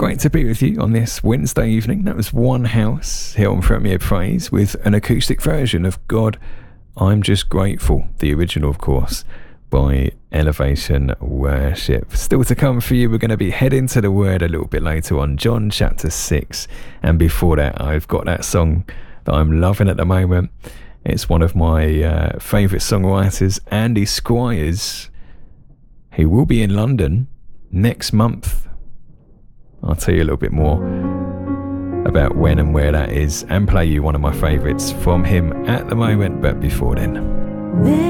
great to be with you on this Wednesday evening. That was One House here on Premier Praise with an acoustic version of God, I'm Just Grateful, the original, of course, by Elevation Worship. Still to come for you, we're going to be heading to the Word a little bit later on, John chapter 6. And before that, I've got that song that I'm loving at the moment. It's one of my favourite songwriters, Andy Squires. He will be in London next month. I'll tell you a little bit more about when and where that is and play you one of my favourites from him at the moment, but before then.